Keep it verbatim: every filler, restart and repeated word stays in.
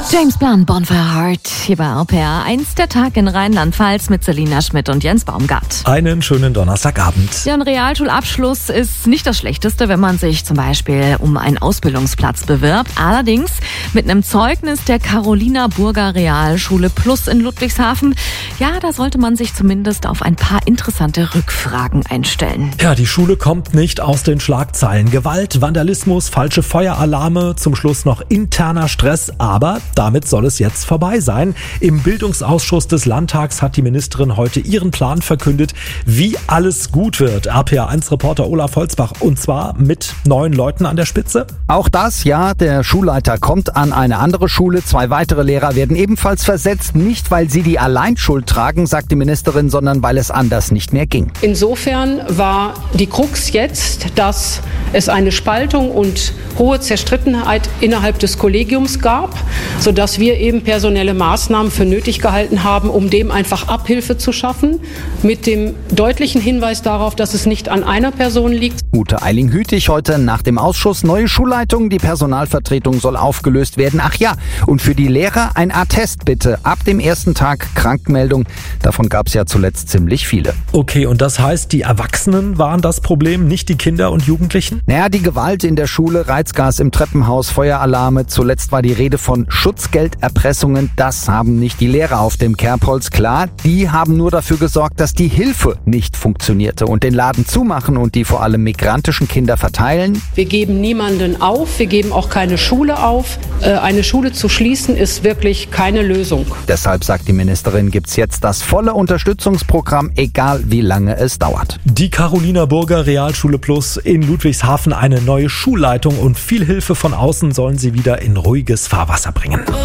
James Blunt, Bonfire Heart, hier bei R P R eins, der Tag in Rheinland-Pfalz mit Selina Schmidt und Jens Baumgart. Einen schönen Donnerstagabend. Ja, ein Realschulabschluss ist nicht das Schlechteste, wenn man sich zum Beispiel um einen Ausbildungsplatz bewirbt. Allerdings mit einem Zeugnis der Carolina Burger Realschule Plus in Ludwigshafen, ja, da sollte man sich zumindest auf ein paar interessante Rückfragen einstellen. Ja, die Schule kommt nicht aus den Schlagzeilen. Gewalt, Vandalismus, falsche Feueralarme, zum Schluss noch interner Stress, aber damit soll es jetzt vorbei sein. Im Bildungsausschuss des Landtags hat die Ministerin heute ihren Plan verkündet, wie alles gut wird. R P R eins Reporter Olaf Holzbach, und zwar mit neun Leuten an der Spitze. Auch das, ja, der Schulleiter kommt an eine andere Schule. Zwei weitere Lehrer werden ebenfalls versetzt. Nicht, weil sie die Alleinschuld tragen, sagt die Ministerin, sondern weil es anders nicht mehr ging. Insofern war die Krux jetzt, dass es eine Spaltung und hohe Zerstrittenheit innerhalb des Kollegiums gab, sodass wir eben personelle Maßnahmen für nötig gehalten haben, um dem einfach Abhilfe zu schaffen, mit dem deutlichen Hinweis darauf, dass es nicht an einer Person liegt. Ute Eiling-Hütig heute nach dem Ausschuss. Neue Schulleitung, die Personalvertretung soll aufgelöst werden. Ach ja, und für die Lehrer ein Attest bitte. Ab dem ersten Tag Krankmeldung. Davon gab es ja zuletzt ziemlich viele. Okay, und das heißt, die Erwachsenen waren das Problem, nicht die Kinder und Jugendlichen? Naja, die Gewalt in der Schule, Reizgas im Treppenhaus, Feueralarme. Zuletzt war die Rede von Schutzgelderpressungen. Das haben nicht die Lehrer auf dem Kerbholz. Klar, die haben nur dafür gesorgt, dass die Hilfe nicht funktionierte und den Laden zumachen und die vor allem migrantischen Kinder verteilen. Wir geben niemanden auf, wir geben auch keine Schule auf. Eine Schule zu schließen ist wirklich keine Lösung. Deshalb, sagt die Ministerin, gibt's jetzt das volle Unterstützungsprogramm, egal wie lange es dauert. Die Carolina Burger Realschule Plus in Ludwigshafen, eine neue Schulleitung und viel Hilfe von außen sollen sie wieder in ruhiges Fahrwasser bringen.